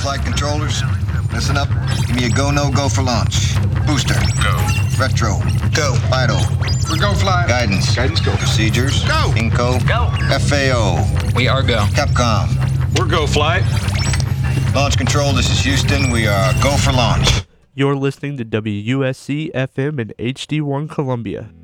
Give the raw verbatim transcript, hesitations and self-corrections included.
flight controllers. Listen up. Give me a go, no go for launch. Booster. Go. Retro. Go. Vital. We're go fly. Guidance. Guidance go. Procedures. Go. Inco. Go. F A O. We are go. Capcom. We're go flight. Launch control, this is Houston. We are go for launch. You're listening to W U S C F M and H D one Columbia.